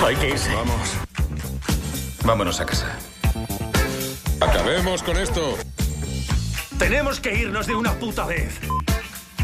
Hay que irse. Vamos. Vámonos a casa. Acabemos con esto. Tenemos que irnos de una puta vez.